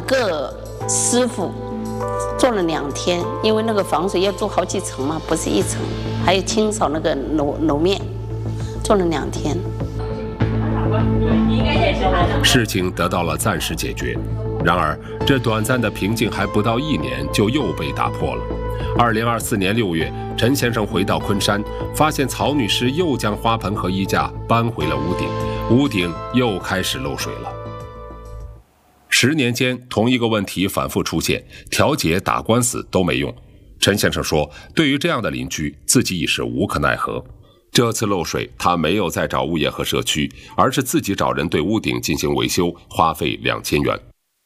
个师傅做了2天，因为那个防水要做好几层嘛，不是一层，还有清扫那个楼面，做了2天。 事情得到了暂时解决，然而这短暂的平静还不到1年，就又被打破了。2024年6月，陈先生回到昆山，发现曹女士又将花盆和衣架搬回了屋顶，屋顶又开始漏水了。10年间，同一个问题反复出现，调解打官司都没用。陈先生说，对于这样的邻居，自己已是无可奈何。这次漏水，他没有再找物业和社区，而是自己找人对屋顶进行维修，花费2000元。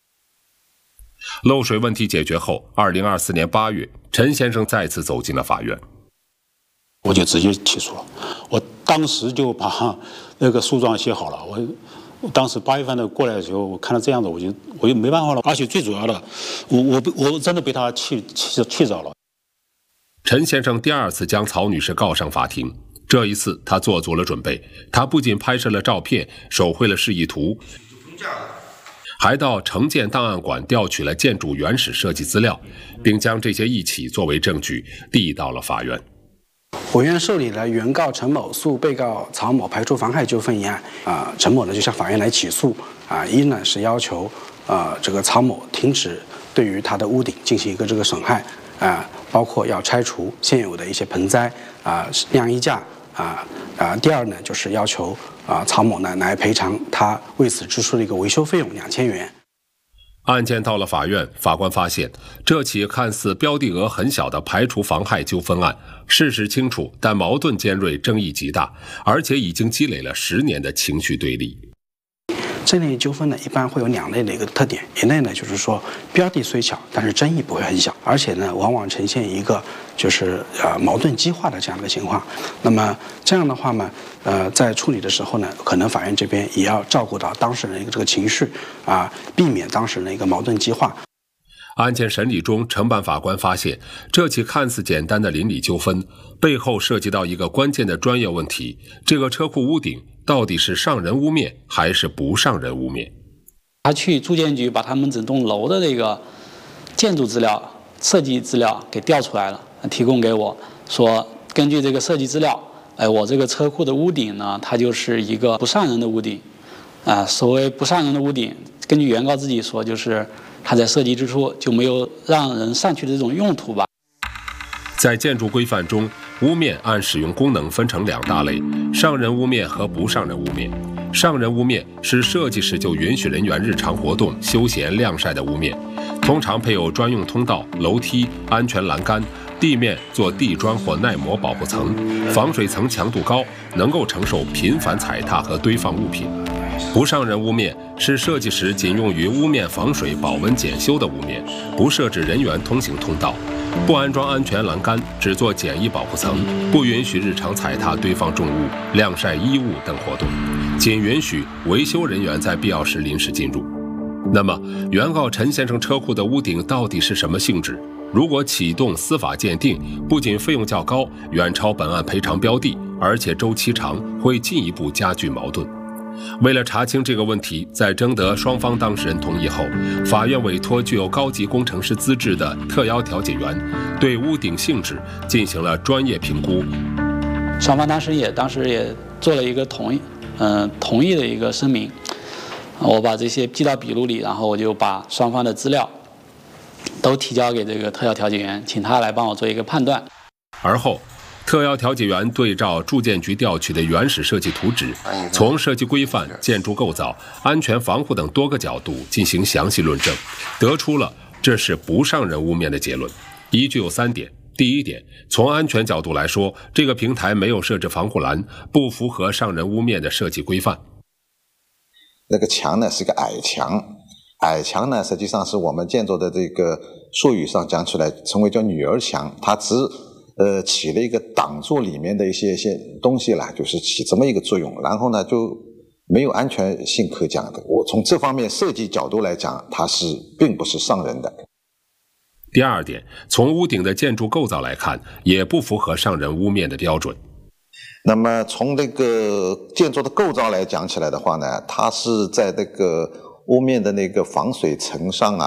漏水问题解决后，2024年8月，陈先生再次走进了法院。 我就直接起诉了，我当时就把那个诉状写好了。我当时8月份的过来的时候，我看到这样子，我就没办法了。而且最主要的，我真的被他气着了。 陈先生第2次将曹女士告上法庭。这一次，他做足了准备。他不仅拍摄了照片，手绘了示意图，还到城建档案馆调取了建筑原始设计资料，并将这些一起作为证据递到了法院。 我院受理了原告陈某诉被告曹某排除妨害纠纷一案。陈某呢就向法院来起诉。一呢是要求这个曹某停止对于他的屋顶进行一个这个损害。包括要拆除现有的一些盆栽晾衣架。第2呢，就是要求曹某呢来赔偿他为此支出的一个维修费用2000元。 案件到了法院，法官发现这起看似标的额很小的排除妨害纠纷案，事实清楚，但矛盾尖锐，争议极大，而且已经积累了10年的情绪对立。 这类纠纷呢，一般会有2类的一个特点，一类呢就是说标的虽小，但是争议不会很小，而且呢往往呈现一个就是矛盾激化的这样的情况。那么这样的话呢，在处理的时候呢，可能法院这边也要照顾到当事人的一个这个情绪避免当事人的一个矛盾激化。 案件审理中，承办法官发现，这起看似简单的邻里纠纷背后涉及到一个关键的专业问题：这个车库屋顶到底是上人屋面还是不上人屋面？ 他去住建局把他们整栋楼的那个建筑资料、设计资料给调出来了，提供给我，说根据这个设计资料，我这个车库的屋顶呢，它就是一个不上人的屋顶。所谓不上人的屋顶，根据原告自己说，就是他在设计之初就没有让人上去的这种用途吧。 在建筑规范中，屋面按使用功能分成2大类：上人屋面和不上人屋面。上人屋面是设计时就允许人员日常活动、休闲、晾晒的屋面，通常配有专用通道、楼梯、安全栏杆，地面做地砖或耐磨保护层，防水层强度高，能够承受频繁踩踏和堆放物品。不上人屋面是设计时仅用于屋面防水、保温、检修的屋面，不设置人员通行通道，不安装安全栏杆，只做简易保护层，不允许日常踩踏、堆放重物、晾晒衣物等活动，仅允许维修人员在必要时临时进入。那么，原告陈先生车库的屋顶到底是什么性质？如果启动司法鉴定，不仅费用较高，远超本案赔偿标的，而且周期长，会进一步加剧矛盾。为了查清这个问题，在征得双方当事人同意后，法院委托具有高级工程师资质的特邀调解员对屋顶性质进行了专业评估。 双方当时也做了一个同意的一个声明。我把这些记到笔录里，然后我就把双方的资料都提交给这个特邀调解员，请他来帮我做一个判断。 而后特邀调解员对照住建局调取的原始设计图纸，从设计规范、建筑构造、安全防护等多个角度进行详细论证，得出了这是不上人屋面的结论。依据有3点。第1点，从安全角度来说，这个平台没有设置防护栏，不符合上人屋面的设计规范。 那个墙呢是个矮墙，矮墙呢实际上是我们建筑的这个术语上讲出来称为叫女儿墙，它只起了一个挡住里面的一些东西啦，就是起这么一个作用，然后呢就没有安全性可讲的。我从这方面设计角度来讲，它并不是上人的。 第2点，从屋顶的建筑构造来看，也不符合上人屋面的标准。 那么从这个建筑的构造来讲起来的话呢，它是在这个屋面的那个防水层上